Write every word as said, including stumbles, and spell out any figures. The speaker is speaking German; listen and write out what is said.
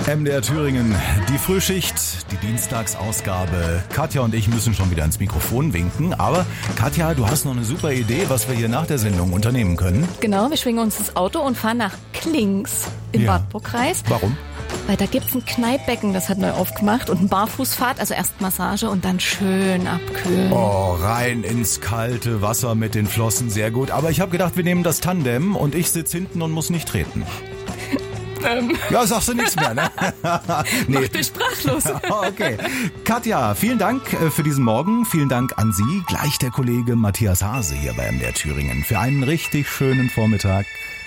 M D R Thüringen, die Frühschicht, die Dienstagsausgabe. Katja und ich müssen schon wieder ins Mikrofon winken. Aber Katja, du hast noch eine super Idee, was wir hier nach der Sendung unternehmen können. Genau, wir schwingen uns ins Auto und fahren nach Klings im Ja. Wartburgkreis. Warum? Weil da gibt's ein Kneippbecken, das hat neu aufgemacht. Und ein Barfußfahrt, also erst Massage und dann schön abkühlen. Oh, rein ins kalte Wasser mit den Flossen, sehr gut. Aber ich habe gedacht, wir nehmen das Tandem und ich sitze hinten und muss nicht treten. Ähm. Ja, sagst du nichts mehr, ne? Nee. Mach dich sprachlos. Okay. Katja, vielen Dank für diesen Morgen. Vielen Dank an Sie. Gleich der Kollege Matthias Hase hier bei M D R Thüringen für einen richtig schönen Vormittag.